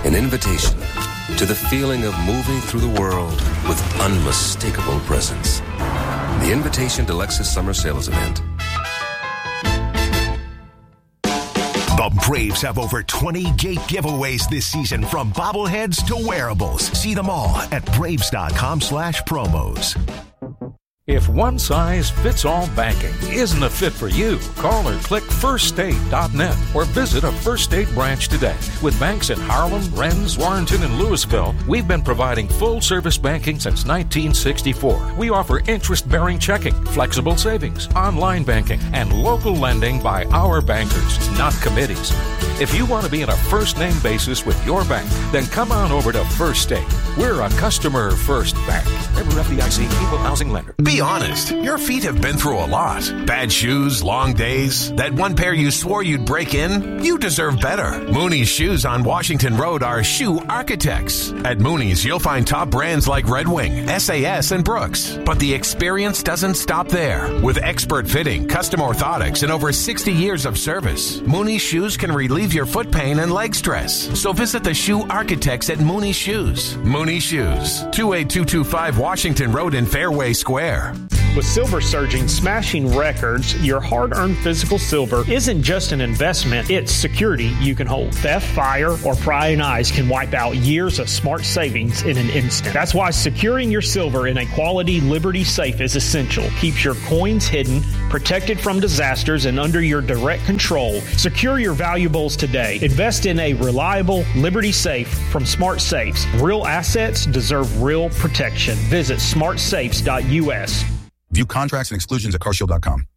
An invitation to the feeling of moving through the world with unmistakable presence. The invitation to Lexus Summer Sales Event. The Braves have over 20 gate giveaways this season, from bobbleheads to wearables. See them all at Braves.com/promos. If one size fits all banking isn't a fit for you, call or click firststate.net or visit a First State branch today. With banks in Harlem, Rennes, Warrenton, and Louisville, we've been providing full-service banking since 1964. We offer interest-bearing checking, flexible savings, online banking, and local lending by our bankers, not committees. If you want to be on a first-name basis with your bank, then come on over to First State. We're a customer-first bank. Member FDIC, Equal Housing Lender. Be honest, your feet have been through a lot. Bad shoes, long days, that one pair you swore you'd break in? You deserve better. Mooney's Shoes on Washington Road are shoe architects. At Mooney's, you'll find top brands like Red Wing, SAS, and Brooks. But the experience doesn't stop there. With expert fitting, custom orthotics, and over 60 years of service, Mooney's Shoes can relieve your foot pain and leg stress. So visit the shoe architects at Mooney's Shoes. Mooney's Shoes, 28225 Washington Road in Fairway Square. With silver surging, smashing records, your hard-earned physical silver isn't just an investment, it's security you can hold. Theft, fire, or prying eyes can wipe out years of smart savings in an instant. That's why securing your silver in a quality Liberty safe is essential. Keeps your coins hidden, protected from disasters, and under your direct control. Secure your valuables today. Invest in a reliable Liberty safe from Smart Safes. Real assets deserve real protection. Visit smartsafes.us. View contracts and exclusions at carshield.com.